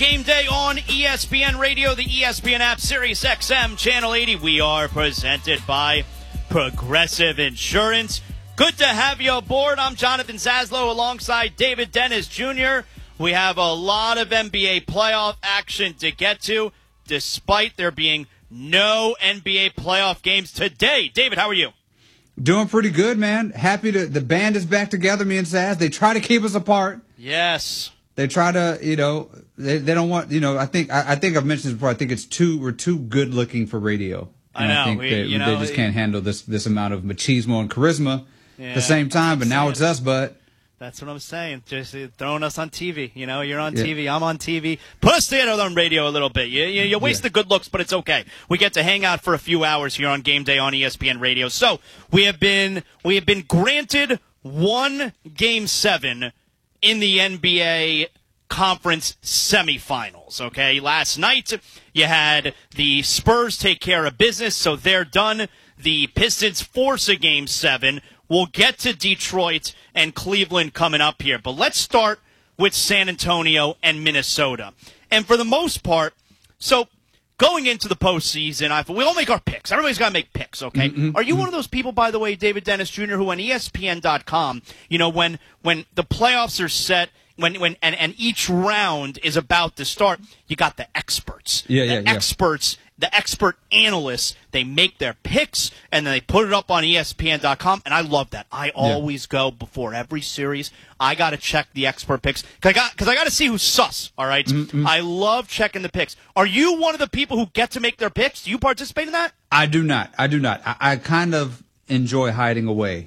Game Day on ESPN Radio, the ESPN app, Sirius XM, Channel 80. We are presented by Progressive Insurance. Good to have you aboard. I'm Jonathan Zaslow alongside David Dennis Jr. We have a lot of NBA playoff action to get to, despite there being no NBA playoff games today. David, how are you? Doing pretty good, man. Happy the band is back together, me and Saz. They try to keep us apart. Yes. They try to, they don't want, I think I've mentioned this before. I think we're too good looking for radio. And I know. They just can't handle this amount of machismo and charisma at the same time. But now it's us, but. That's what I'm saying. Just throwing us on TV. You're on TV. I'm on TV. Put us together on radio a little bit. You waste the good looks, but it's okay. We get to hang out for a few hours here on Game Day on ESPN Radio. So we have been granted one Game 7 in the NBA Conference semifinals. Okay, last night you had the Spurs take care of business, so they're done. The Pistons force a Game 7. We'll get to Detroit and Cleveland coming up here. But let's start with San Antonio and Minnesota. And for the most part, so going into the postseason, we all make our picks. Everybody's got to make picks, okay? Mm-hmm. Are you one of those people, by the way, David Dennis Jr., who on ESPN.com, when the playoffs are set, and each round is about to start, you got the experts. Experts. The expert analysts, they make their picks, and then they put it up on ESPN.com, and I love that. I always go before every series. I got to check the expert picks, because I got to see who's sus, all right? Mm-hmm. I love checking the picks. Are you one of the people who get to make their picks? Do you participate in that? I do not. I kind of enjoy hiding away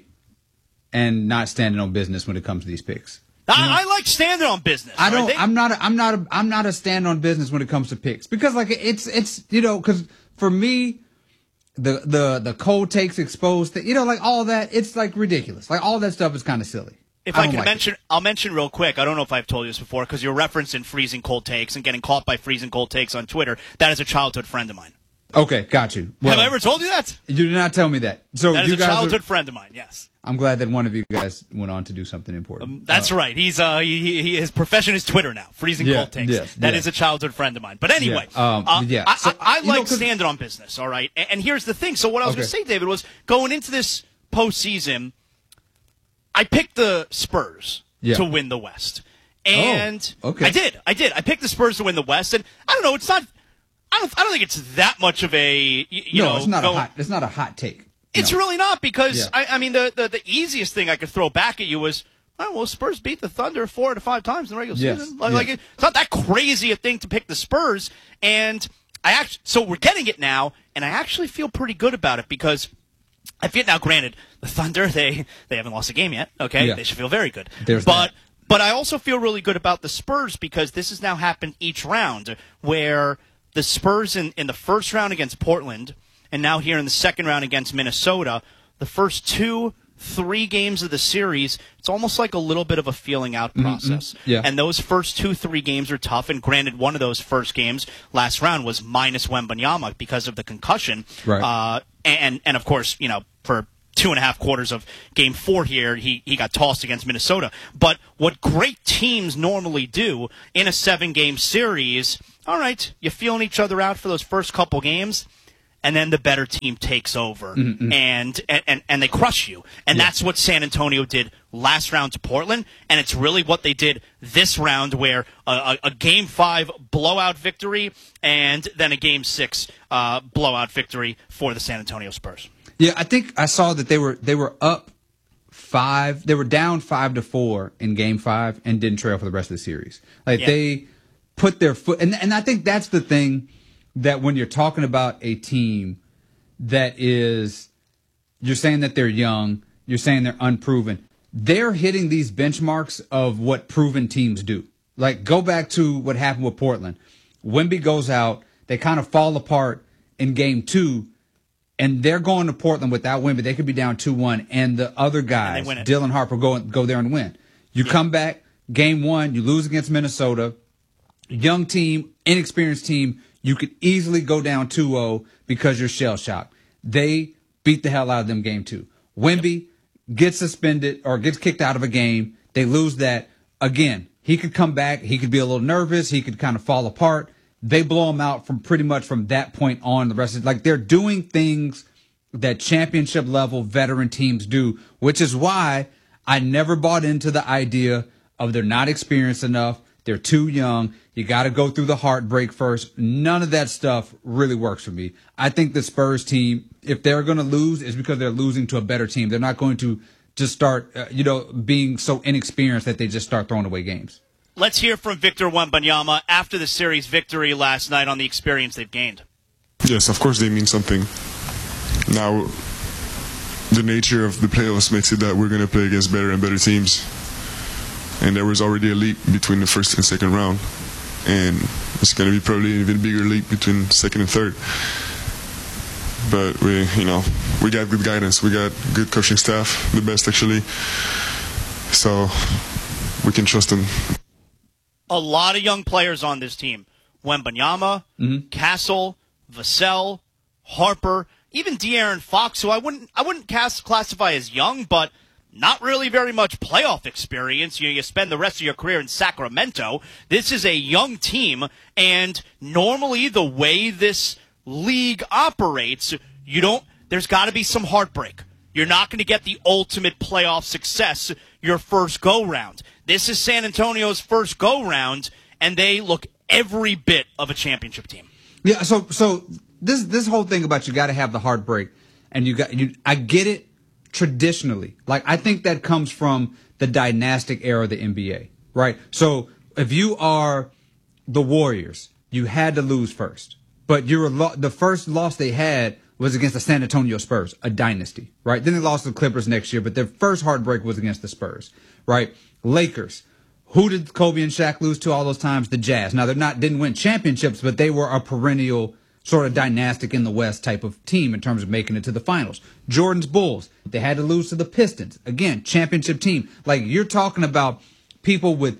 and not standing on business when it comes to these picks. I like standing on business. I'm not a stand on business when it comes to picks, because it's because for me the cold takes exposed all that, it's ridiculous. All that stuff is kind of silly. If I can mention, I'll mention real quick. I don't know if I've told you this before, because you're referencing freezing cold takes and getting caught by freezing cold takes on Twitter. That is a childhood friend of mine. Okay, got you. Well, have I ever told you that? You did not tell me that. So that is a childhood friend of mine. Yes. I'm glad that one of you guys went on to do something important. That's right. He's his profession is Twitter now. Freezing cold takes. That is a childhood friend of mine. But anyway, I like standing on business. All right. And here's the thing. So what I was going to say, David, was going into this postseason, I picked the Spurs to win the West, and I did. I picked the Spurs to win the West, and I don't know. It's not. I don't think it's that much of a it's not a hot take. It's really not, because I mean the easiest thing I could throw back at you was, Spurs beat the Thunder 4 out of 5 times in the regular season. It's not that crazy a thing to pick the Spurs, and so we're getting it now, and I actually feel pretty good about it, because I feel now. Granted, the Thunder they haven't lost a game yet. Okay, they should feel very good. But I also feel really good about the Spurs, because this has now happened each round, where the Spurs in the first round against Portland, and now here in the second round against Minnesota, the first 2-3 games of the series, it's almost like a little bit of a feeling out process. Mm-hmm. Yeah. And those first 2-3 games are tough. And granted, one of those first games last round was minus Wembanyama because of the concussion. Right. And of course, for 2.5 quarters of Game 4 here, he got tossed against Minnesota. But what great teams normally do in a 7-game series, all right, you're feeling each other out for those first couple games, and then the better team takes over, and they crush you. And that's what San Antonio did last round to Portland, and it's really what they did this round, where a Game 5 blowout victory and then a Game 6 blowout victory for the San Antonio Spurs. Yeah, I think I saw that they were up 5. They were down 5-4 in Game 5 and didn't trail for the rest of the series. They put their foot, and I think that's the thing, that when you're talking about a team that is, you're saying that they're young, you're saying they're unproven, they're hitting these benchmarks of what proven teams do. Go back to what happened with Portland. Wemby goes out, they kind of fall apart in Game 2, and they're going to Portland without Wemby. They could be down 2-1, and the other guys, Dylan Harper, go there and win. You come back, Game 1, you lose against Minnesota, young team, inexperienced team. You could easily go down 2-0 because you're shell-shocked. They beat the hell out of them Game 2. Wemby gets suspended or gets kicked out of a game. They lose that. Again, he could come back. He could be a little nervous. He could kind of fall apart. They blow him out from pretty much from that point on. The rest is like they're doing things that championship level veteran teams do, which is why I never bought into the idea of they're not experienced enough. They're too young. You got to go through the heartbreak first. None of that stuff really works for me. I think the Spurs team, if they're going to lose, is because they're losing to a better team. They're not going to just start, being so inexperienced that they just start throwing away games. Let's hear from Victor Wembanyama after the series victory last night on the experience they've gained. Yes, of course they mean something. Now, the nature of the playoffs makes it that we're going to play against better and better teams. And there was already a leap between the first and second round. And it's going to be probably an even bigger leap between second and third. But we got good guidance. We got good coaching staff, the best actually. So we can trust them. A lot of young players on this team. Wembanyama, Castle, Vassell, Harper, even De'Aaron Fox, who I wouldn't classify as young, but not really very much playoff experience. You spend the rest of your career in Sacramento. This is a young team, and normally the way this league operates, there's got to be some heartbreak. You're not going to get the ultimate playoff success your first go-round. This is San Antonio's first go-round, and they look every bit of a championship team. Yeah, so this whole thing about you got to have the heartbreak, and I get it traditionally. Like, I think that comes from the dynastic era of the NBA, right? So if you are the Warriors, you had to lose first, but the first loss they had was against the San Antonio Spurs, a dynasty, right? Then they lost to the Clippers next year, but their first heartbreak was against the Spurs, right? Lakers. Who did Kobe and Shaq lose to all those times? The Jazz. Now, didn't win championships, but they were a perennial sort of dynastic in the West type of team in terms of making it to the finals. Jordan's Bulls. They had to lose to the Pistons. Again, championship team. Like, you're talking about people with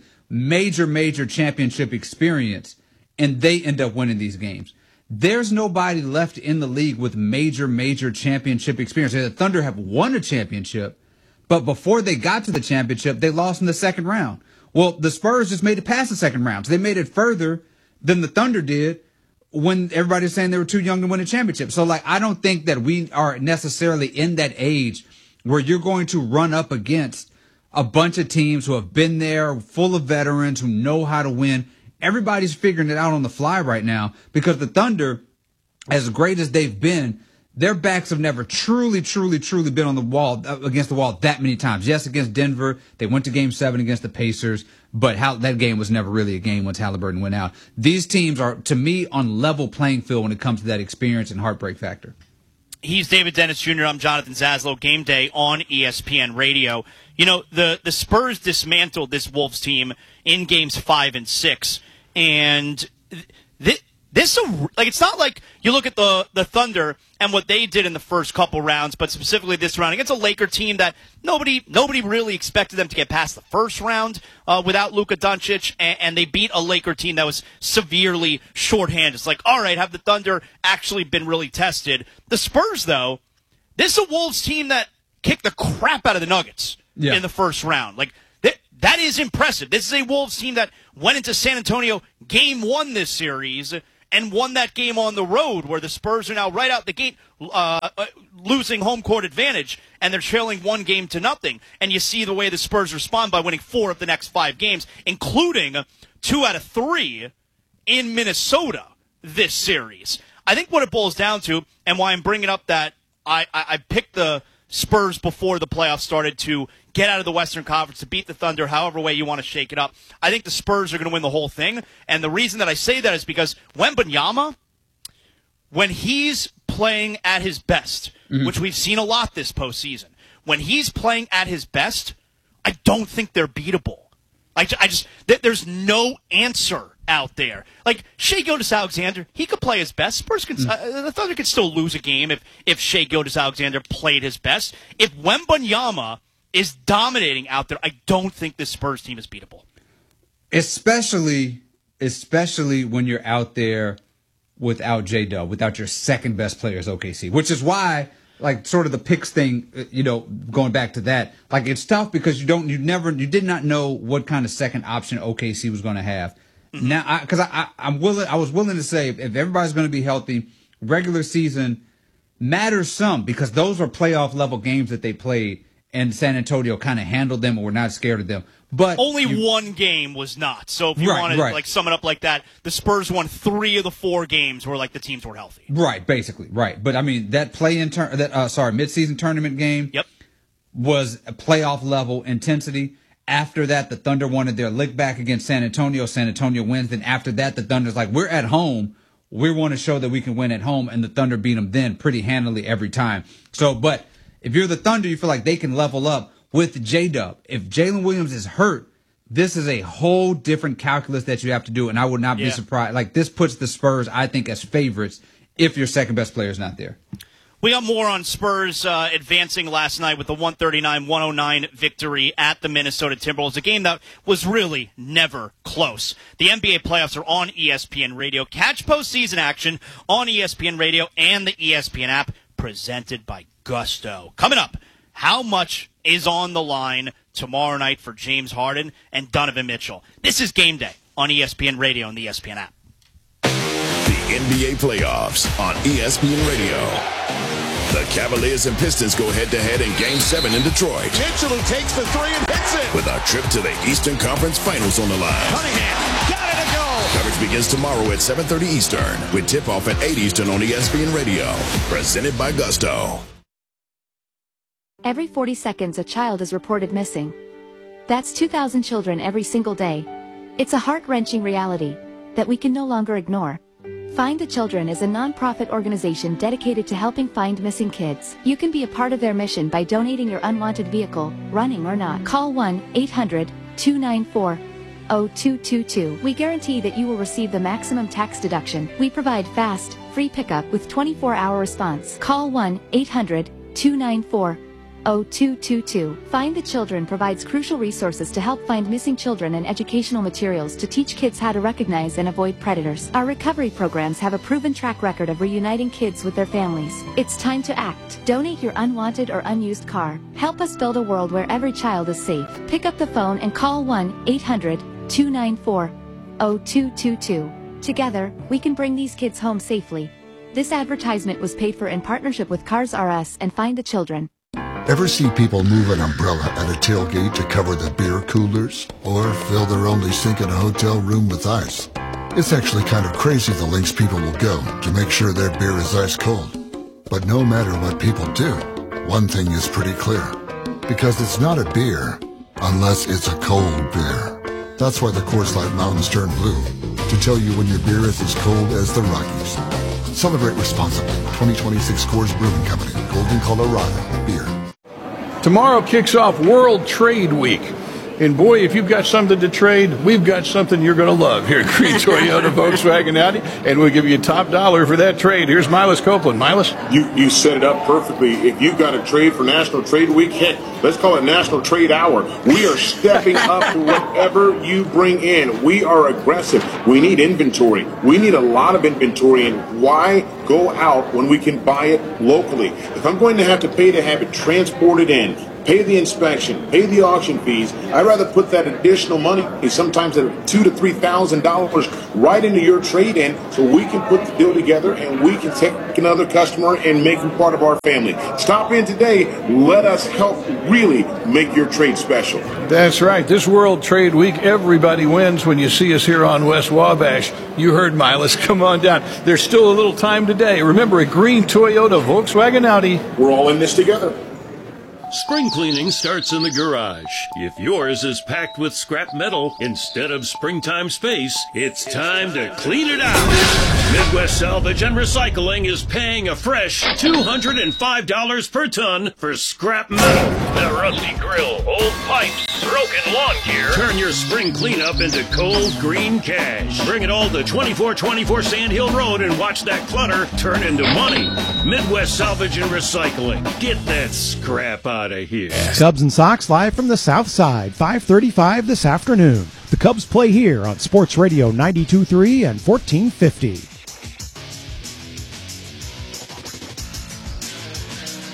major championship experience, and they end up winning these games. There's nobody left in the league with major championship experience. The Thunder have won a championship, but before they got to the championship, they lost in the second round. Well, the Spurs just made it past the second round. So they made it further than the Thunder did when everybody's saying they were too young to win a championship. So, I don't think that we are necessarily in that age where you're going to run up against a bunch of teams who have been there, full of veterans who know how to win. Everybody's figuring it out on the fly right now because the Thunder, as great as they've been, their backs have never truly been on the wall, against the wall that many times. Yes, against Denver, they went to Game 7 against the Pacers, but that game was never really a game once Halliburton went out. These teams are, to me, on level playing field when it comes to that experience and heartbreak factor. He's David Dennis Jr. I'm Jonathan Zaslow. Game Day on ESPN Radio. The Spurs dismantled this Wolves team in Games 5 and 6, and it's not like you look at the Thunder and what they did in the first couple rounds, but specifically this round against a Laker team that nobody really expected them to get past the first round without Luka Doncic, and they beat a Laker team that was severely shorthanded. It's like, all right, have the Thunder actually been really tested? The Spurs, though, this is a Wolves team that kicked the crap out of the Nuggets in the first round. That is impressive. This is a Wolves team that went into San Antonio Game 1 this series and won that game on the road, where the Spurs are now right out the gate losing home court advantage, and they're trailing 1-0. And you see the way the Spurs respond by winning 4 of the next 5 games, including 2 out of 3 in Minnesota this series. I think what it boils down to, and why I'm bringing up that I picked the Spurs before the playoffs started to get out of the Western Conference, to beat the Thunder, however way you want to shake it up. I think the Spurs are going to win the whole thing. And the reason that I say that is because Wembanyama, when he's playing at his best, which we've seen a lot this postseason, when he's playing at his best, I don't think they're beatable. There's no answer out there. Like, Shai Gilgeous-Alexander, he could play his best. Spurs the Thunder could still lose a game if Shai Gilgeous-Alexander played his best. If Wembanyama is dominating out there, I don't think this Spurs team is beatable. Especially when you're out there without J-Dub, without your second best player as OKC, which is why like sort of the picks thing, going back to that, like it's tough because you did not know what kind of second option OKC was going to have. Mm-hmm. Now, I was willing to say if everybody's going to be healthy, regular season matters some because those are playoff level games that they played, and San Antonio kind of handled them and were not scared of them. But only one game was not. So if you want to like sum it up like that, the Spurs won 3 of the 4 games where like the teams were healthy. Right, basically, right. But I mean that midseason tournament game was a playoff level intensity. After that, the Thunder wanted their lick back against San Antonio. San Antonio wins. Then after that, the Thunder's like, we're at home. We want to show that we can win at home, and the Thunder beat them then pretty handily every time. So, but if you're the Thunder, you feel like they can level up with J-Dub. If Jalen Williams is hurt, this is a whole different calculus that you have to do, and I would not be surprised. Like, this puts the Spurs, I think, as favorites if your second best player is not there. We got more on Spurs advancing last night with the 139-109 victory at the Minnesota Timberwolves, a game that was really never close. The NBA playoffs are on ESPN Radio. Catch postseason action on ESPN Radio and the ESPN app, presented by Gusto. Coming up, how much is on the line tomorrow night for James Harden and Donovan Mitchell? This is Game Day on ESPN Radio and the ESPN app. The NBA playoffs on ESPN Radio. The Cavaliers and Pistons go head-to-head in Game 7 in Detroit. Mitchell who takes the 3 and hits it. With a trip to the Eastern Conference Finals on the line. Cunningham got it to go. Coverage begins tomorrow at 7:30 Eastern with tip-off at 8 Eastern on ESPN Radio. Presented by Gusto. Every 40 seconds, a child is reported missing. That's 2,000 children every single day. It's a heart-wrenching reality that we can no longer ignore. Find the Children is a non-profit organization dedicated to helping find missing kids. You can be a part of their mission by donating your unwanted vehicle, running or not. Call 1-800-294-0222. We guarantee that you will receive the maximum tax deduction. We provide fast, free pickup with 24-hour response. Call 1-800-294-0222. Find the Children provides crucial resources to help find missing children and educational materials to teach kids how to recognize and avoid predators. Our recovery programs have a proven track record of reuniting kids with their families. It's time to act. Donate your unwanted or unused car. Help us build a world where every child is safe. Pick up the phone and call 1-800-294-0222. Together, we can bring these kids home safely. This advertisement was paid for in partnership with Cars R Us and Find the Children. Ever see people move an umbrella at a tailgate to cover the beer coolers? Or fill their only sink in a hotel room with ice? It's actually kind of crazy the lengths people will go to make sure their beer is ice cold. But no matter what people do, one thing is pretty clear. Because it's not a beer unless it's a cold beer. That's why the Coors Light Mountains turn blue, to tell you when your beer is as cold as the Rockies. Celebrate responsibly. 2026 Coors Brewing Company, Golden, Colorado. Beer. Tomorrow kicks off World Trade Week. And boy, if you've got something to trade, we've got something you're going to love here at Green Toyota, Volkswagen, Audi. And we'll give you top dollar for that trade. Here's Milas Copeland. Milas? You set it up perfectly. If you've got a trade for National Trade Week, heck, let's call it National Trade Hour. We are stepping up to whatever you bring in. We are aggressive. We need inventory. We need a lot of inventory. And why go out when we can buy it locally? If I'm going to have to pay to have it transported in, pay the inspection, pay the auction fees, I'd rather put that additional money, sometimes at $2,000 to $3,000, right into your trade-in so we can put the deal together and we can take another customer and make them part of our family. Stop in today. Let us help really make your trade special. That's right. This World Trade Week, everybody wins when you see us here on West Wabash. You heard Milas. Come on down. There's still a little time today. Remember, at Green Toyota, Volkswagen, Audi. We're all in this together. Spring cleaning starts in the garage. If yours is packed with scrap metal instead of springtime space, it's time to clean it out. Midwest Salvage and Recycling is paying a fresh $205 per ton for scrap metal. The rusty grill, old pipes, broken lawn gear. Turn your spring cleanup into cold green cash. Bring it all to 2424 Sand Hill Road and watch that clutter turn into money. Midwest Salvage and Recycling. Get that scrap out of here. Cubs and Sox live from the South Side, 5:35 this afternoon. The Cubs play here on Sports Radio 92.3 and 1450.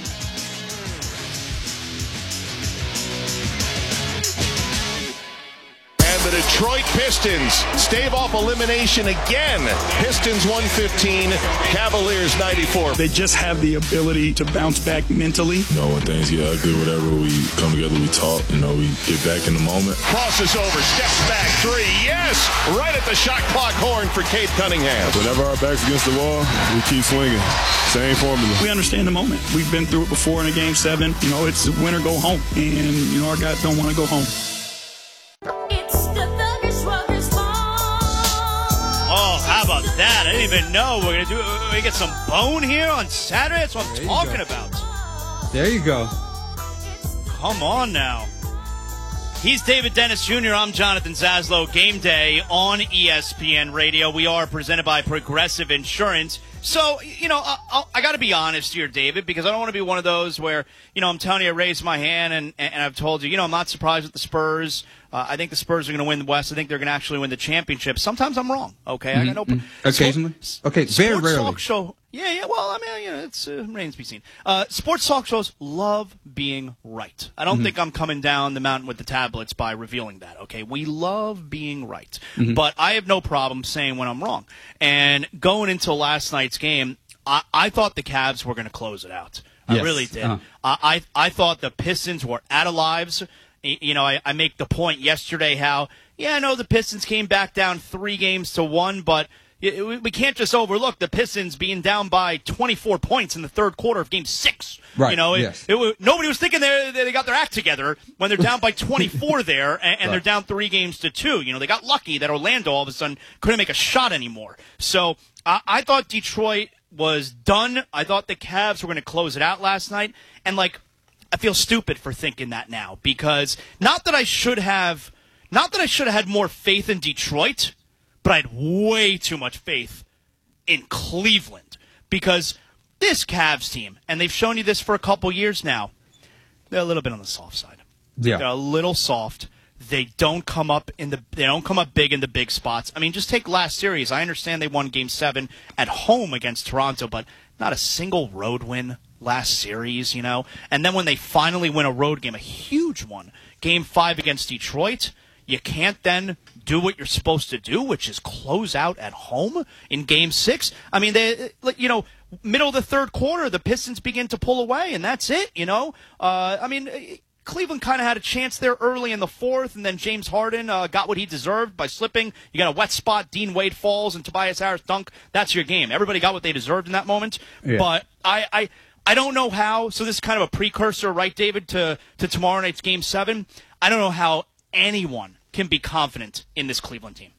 Pistons stave off elimination again. Pistons 115, Cavaliers 94. They just have the ability to bounce back mentally. You know, when things get ugly, whatever, we come together, we talk, you know, we get back in the moment. Crosses over, steps back, three, yes! Right at the shot clock horn for Cade Cunningham. Whenever our back's against the wall, we keep swinging. Same formula. We understand the moment. We've been through it before in a Game 7. You know, it's win or go home. And, you know, our guys don't want to go home. Oh, how about that? I didn't even know we're going to get some bone here on Saturday. That's what I'm talking about. There you go. Come on now. He's David Dennis Jr. I'm Jonathan Zaslow. Game Day on ESPN Radio. We are presented by Progressive Insurance. So, you know, I got to be honest here, David, because I don't want to be one of those where, you know, I'm telling you I raised my hand and I've told you, you know, I'm not surprised with the Spurs. I think the Spurs are going to win the West. I think they're going to actually win the championship. Sometimes I'm wrong, okay? I got no occasionally? Okay, very rarely. Talk show. Yeah, well, I mean, you know, it's remains to be seen. Sports talk shows love being right. I don't think I'm coming down the mountain with the tablets by revealing that, okay? We love being right. But I have no problem saying when I'm wrong. And going into last night's game, I thought the Cavs were going to close it out. I really did. I thought the Pistons were out of lives. You know, I make the point yesterday how, yeah, I know the Pistons came back down 3-1, but we can't just overlook the Pistons being down by 24 points in the third quarter of Game 6. Right. You know, nobody was thinking they got their act together when they're down by 24 there, and they're down 3-2. You know, they got lucky that Orlando all of a sudden couldn't make a shot anymore. So I thought Detroit was done. I thought the Cavs were going to close it out last night, and like, I feel stupid for thinking that now, because not that I should have had more faith in Detroit, but I had way too much faith in Cleveland, because this Cavs team, and they've shown you this for a couple years now, they're a little bit on the soft side. Yeah. They're a little soft. They don't come up big in the big spots. I mean, just take last series. I understand they won Game 7 at home against Toronto, but not a single road win last series, you know. And then when they finally win a road game, a huge one, Game 5 against Detroit, you can't then do what you're supposed to do, which is close out at home in Game 6. I mean, middle of the third quarter, the Pistons begin to pull away, and that's it, you know. I mean, Cleveland kind of had a chance there early in the fourth, and then James Harden got what he deserved by slipping. You got a wet spot, Dean Wade falls, and Tobias Harris dunk. That's your game. Everybody got what they deserved in that moment. Yeah. But I don't know how, so this is kind of a precursor, right, David, to tomorrow night's Game 7. I don't know how anyone can be confident in this Cleveland team.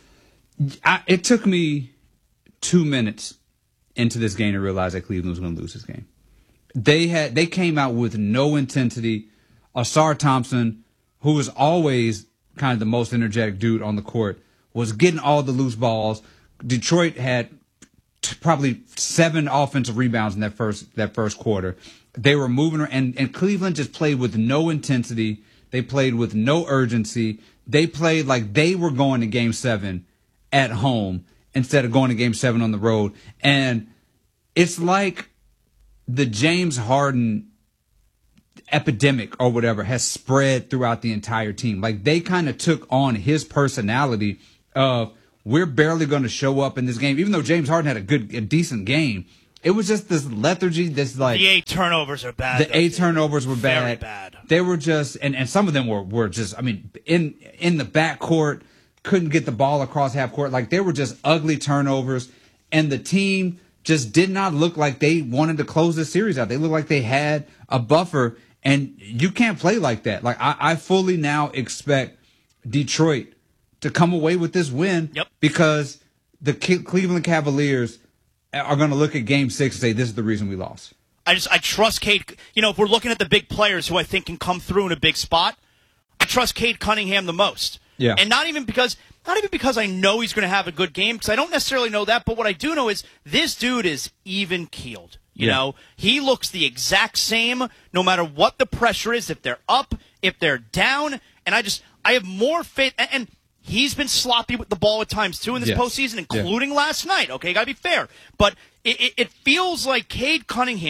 It took me 2 minutes into this game to realize that Cleveland was going to lose this game. They came out with no intensity. Ausar Thompson, who was always kind of the most energetic dude on the court, was getting all the loose balls. Detroit had probably 7 offensive rebounds in that first quarter. They were moving, and Cleveland just played with no intensity. They played with no urgency. They played like they were going to Game 7 at home instead of going to Game 7 on the road. And it's like the James Harden epidemic or whatever has spread throughout the entire team. Like, they kind of took on his personality of, we're barely going to show up in this game. Even though James Harden had a decent game, it was just this lethargy, this like... The 8 turnovers are bad. The 8 turnovers were bad. Very bad. They were just... And some of them were just... I mean, in the backcourt, couldn't get the ball across half court. Like, they were just ugly turnovers. And the team just did not look like they wanted to close this series out. They looked like they had a buffer. And you can't play like that. Like, I fully now expect Detroit to come away with this win. Yep. Because the Cleveland Cavaliers are going to look at Game 6 and say, this is the reason we lost. I trust Cade. You know, if we're looking at the big players who I think can come through in a big spot, I trust Cade Cunningham the most. Yeah. And not even because I know he's going to have a good game, because I don't necessarily know that, but what I do know is this dude is even-keeled. You know, he looks the exact same no matter what the pressure is, if they're up, if they're down, and I have more faith, and he's been sloppy with the ball at times, too, in this postseason, including last night. Okay, got to be fair. But it feels like Cade Cunningham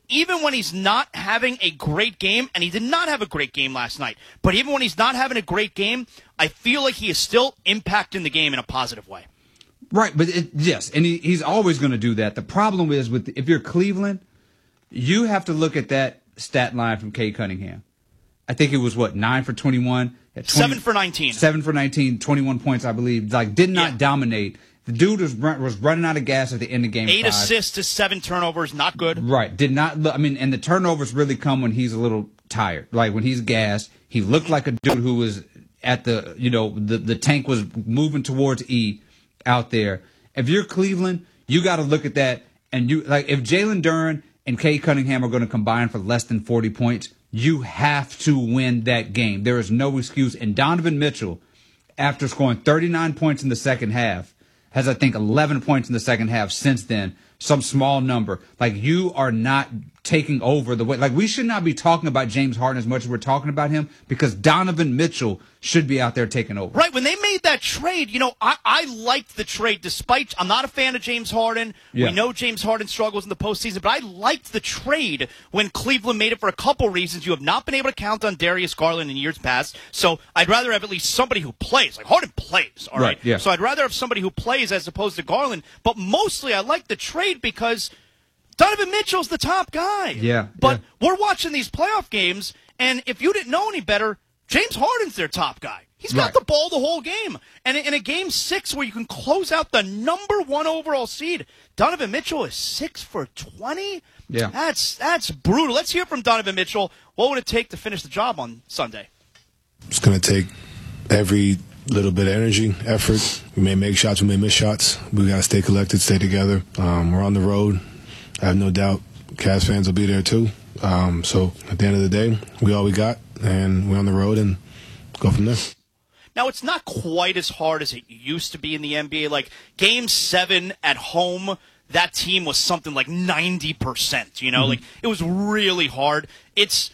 even when he's not having a great game, and he did not have a great game last night, but even when he's not having a great game, I feel like he is still impacting the game in a positive way. Right, but yes, and he's always going to do that. The problem is if you're Cleveland, you have to look at that stat line from Cade Cunningham. I think it was 9 for 21, 7 for 19, 7 for 19, 21 points, I believe. Like did not dominate. The dude was running out of gas at the end of game 8 5. assists to 7 turnovers, not good. Right, did not. And the turnovers really come when he's a little tired. Like when he's gassed, he looked like a dude who was at the tank was moving towards E. Out there. If you're Cleveland, you got to look at that. And if Jalen Duren and Cade Cunningham are going to combine for less than 40 points, you have to win that game. There is no excuse. And Donovan Mitchell, after scoring 39 points in the second half, has, I think, 11 points in the second half since then. Some small number. Like, you are not taking over the way. Like, we should not be talking about James Harden as much as we're talking about him because Donovan Mitchell should be out there taking over. Right. When they made that trade, I liked the trade despite I'm not a fan of James Harden. Yeah. We know James Harden struggles in the postseason, but I liked the trade when Cleveland made it for a couple reasons. You have not been able to count on Darius Garland in years past, so I'd rather have at least somebody who plays. Like, Harden plays, all right? Yeah. So I'd rather have somebody who plays as opposed to Garland, but mostly I like the trade because Donovan Mitchell's the top guy. Yeah. But we're watching these playoff games, and if you didn't know any better, James Harden's their top guy. He's got the ball the whole game. And in a game 6 where you can close out the number 1 overall seed, Donovan Mitchell is 6 for 20? Yeah. That's brutal. Let's hear from Donovan Mitchell. What would it take to finish the job on Sunday? It's going to take every little bit of energy, effort. We may make shots, we may miss shots. We got to stay collected, stay together. We're on the road. I have no doubt Cavs fans will be there too. So at the end of the day, we all we got, and we're on the road and go from there. Now, it's not quite as hard as it used to be in the NBA. Like, Game 7 at home, that team was something like 90%, Like, it was really hard. It's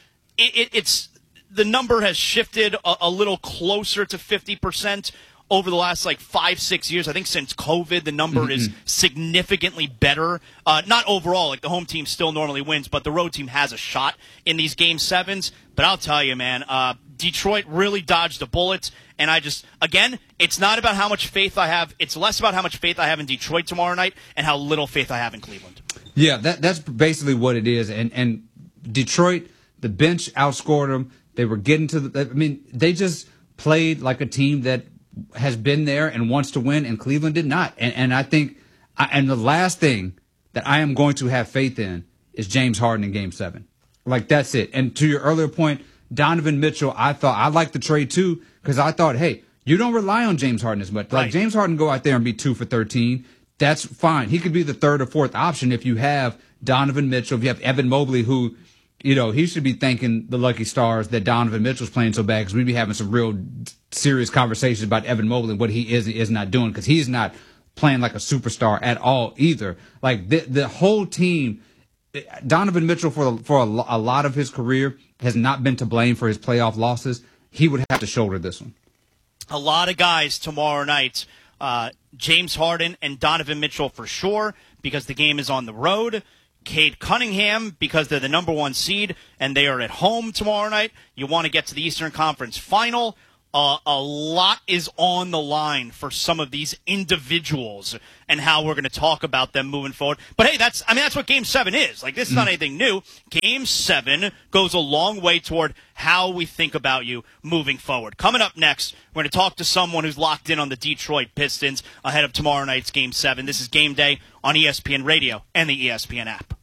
the number has shifted a little closer to 50% over the last, 5-6 years. I think since COVID, the number is significantly better. Not overall, like the home team still normally wins, but the road team has a shot in these Game 7s. But I'll tell you, man, Detroit really dodged a bullet. And again, it's not about how much faith I have. It's less about how much faith I have in Detroit tomorrow night and how little faith I have in Cleveland. Yeah, that's basically what it is. And Detroit, the bench outscored them. They were getting to they just played like a team that has been there and wants to win, and Cleveland did not. And I think, and the last thing that I am going to have faith in is James Harden in Game 7. Like, that's it. And to your earlier point, Donovan Mitchell, I liked the trade too, because I thought, hey, you don't rely on James Harden as much. Like, James Harden go out there and be 2 for 13. That's fine. He could be the third or fourth option if you have Donovan Mitchell, if you have Evan Mobley, who, he should be thanking the lucky stars that Donovan Mitchell's playing so bad, because we'd be having some real serious conversations about Evan Mobley and what he is not doing, because he's not playing like a superstar at all either. Like, the whole team, Donovan Mitchell for a lot of his career has not been to blame for his playoff losses. He would have to shoulder this one. A lot of guys tomorrow night, James Harden and Donovan Mitchell for sure, because the game is on the road. Cade Cunningham, because they're the number 1 seed and they are at home tomorrow night. You want to get to the Eastern Conference Final. A lot is on the line for some of these individuals and how we're going to talk about them moving forward. But hey, that's what Game 7 is. Like, this is not anything new. Game 7 goes a long way toward how we think about you moving forward. Coming up next, we're going to talk to someone who's locked in on the Detroit Pistons ahead of tomorrow night's Game 7. This is Game Day on ESPN Radio and the ESPN app.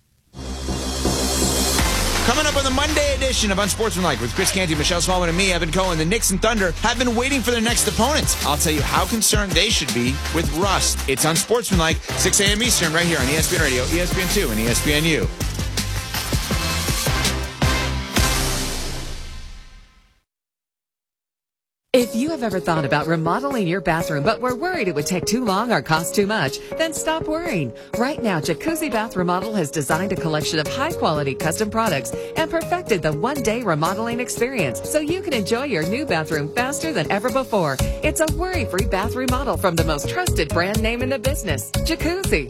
Coming up on the Monday edition of Unsportsmanlike with Chris Canty, Michelle Smallman, and me, Evan Cohen, the Knicks and Thunder have been waiting for their next opponents. I'll tell you how concerned they should be with rust. It's Unsportsmanlike, 6 a.m. Eastern, right here on ESPN Radio, ESPN2, and ESPNU. If you have ever thought about remodeling your bathroom but were worried it would take too long or cost too much, then stop worrying. Right now, Jacuzzi Bath Remodel has designed a collection of high-quality custom products and perfected the one-day remodeling experience so you can enjoy your new bathroom faster than ever before. It's a worry-free bath remodel from the most trusted brand name in the business, Jacuzzi.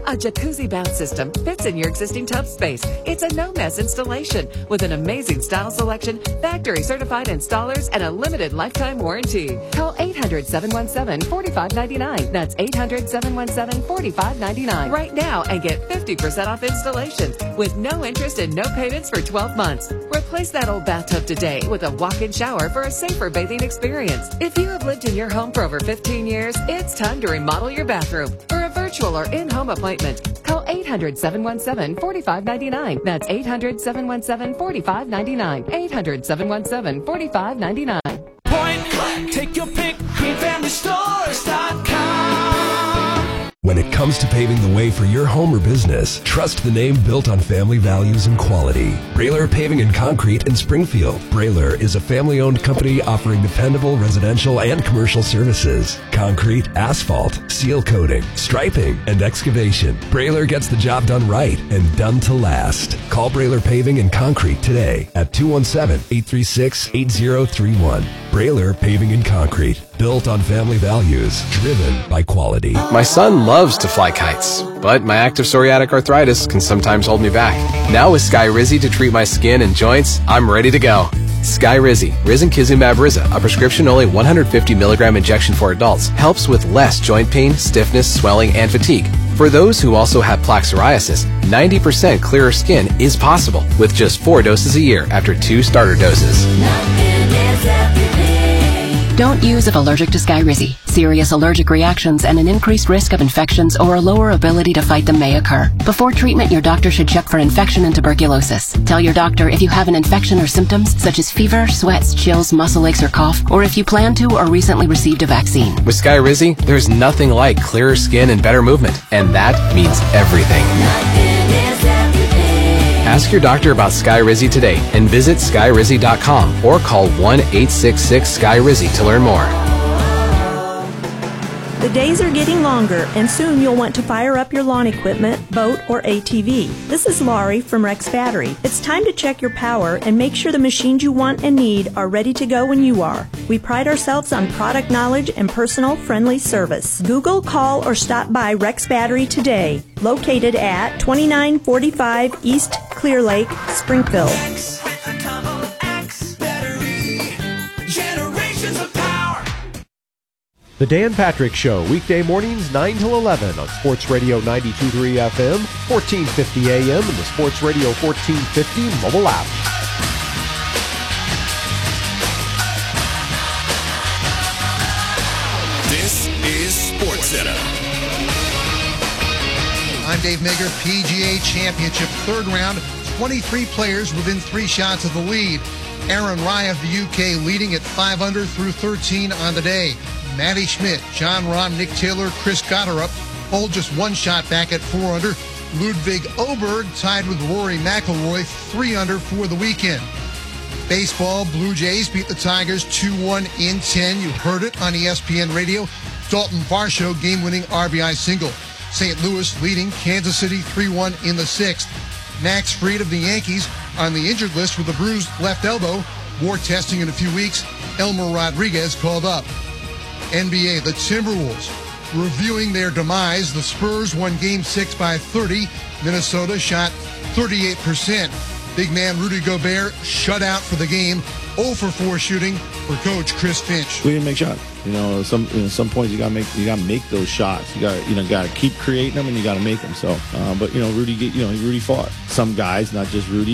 A jacuzzi bath system fits in your existing tub space. It's a no-mess installation with an amazing style selection, factory-certified installers, and a limited lifetime warranty. Call 800-717-4599. That's 800-717-4599 right now and get 50% off installations with no interest and no payments for 12 months. Replace that old bathtub today with a walk-in shower for a safer bathing experience. If you have lived in your home for over 15 years, it's time to remodel your bathroom. For a virtual or in-home appointment, call 800-717-4599. That's 800-717-4599. 800-717-4599. Point blank, take your pick, greenfamilystores.com. When it comes to paving the way for your home or business, trust the name built on family values and quality. Brailer Paving and Concrete in Springfield. Brailer is a family-owned company offering dependable residential and commercial services. Concrete, asphalt, seal coating, striping, and excavation. Brailer gets the job done right and done to last. Call Brailer Paving and Concrete today at 217-836-8031. Brailer Paving and Concrete. Built on family values, driven by quality. My son loves to fly kites, but my active psoriatic arthritis can sometimes hold me back. Now with Skyrizi to treat my skin and joints, I'm ready to go. Skyrizi, Risankizumab Riza, a prescription-only 150 milligram injection for adults, helps with less joint pain, stiffness, swelling, and fatigue. For those who also have plaque psoriasis, 90% clearer skin is possible with just 4 doses a year after 2 starter doses. Don't use if allergic to Skyrizi. Serious allergic reactions and an increased risk of infections or a lower ability to fight them may occur. Before treatment, your doctor should check for infection and tuberculosis. Tell your doctor if you have an infection or symptoms such as fever, sweats, chills, muscle aches, or cough, or if you plan to or recently received a vaccine. With Skyrizi, there's nothing like clearer skin and better movement, and that means everything. Ask your doctor about Skyrizi today and visit Skyrizi.com or call 1-866-SKY-RIZI to learn more. The days are getting longer, and soon you'll want to fire up your lawn equipment, boat, or ATV. This is Laurie from Rex Battery. It's time to check your power and make sure the machines you want and need are ready to go when you are. We pride ourselves on product knowledge and personal, friendly service. Google, call, or stop by Rex Battery today. Located at 2945 East Clear Lake, Springfield. The Dan Patrick Show, weekday mornings 9 to 11 on Sports Radio 92.3 FM, 1450 AM, and the Sports Radio 1450 mobile app. This is SportsCenter. I'm Dave Mager, PGA Championship third round, 23 players within 3 shots of the lead. Aaron Rai of the UK leading at 5 under through 13 on the day. Matty Schmidt, John Rahm, Nick Taylor, Chris Gotterup, all just 1 shot back at 4 under. Ludwig Oberg tied with Rory McIlroy, 3 under for the weekend. Baseball, Blue Jays beat the Tigers 2-1 in 10. You heard it on ESPN Radio. Dalton Varsho game-winning RBI single. St. Louis leading Kansas City 3-1 in the 6th. Max Fried of the Yankees on the injured list with a bruised left elbow. More testing in a few weeks. Elmer Rodriguez called up. NBA, the Timberwolves reviewing their demise. The Spurs won Game 6 by 30. Minnesota shot 38%. Big man Rudy Gobert shut out for the game. 0 for 4 shooting for Coach Chris Finch. We didn't make shots. Some points you gotta make those shots. You gotta keep creating them and you gotta make them. So, but Rudy fought some guys, not just Rudy.